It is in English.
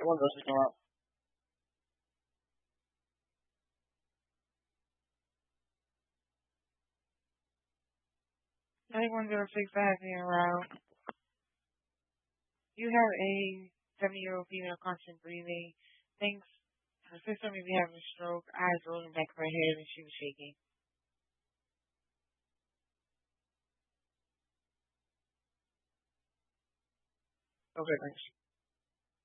One of those to come out. 91065 here, around. You have a 70-year-old female constant breathing. Thinks her sister may be having a stroke. Eyes rolling back of her head and she was shaking. Okay, thanks.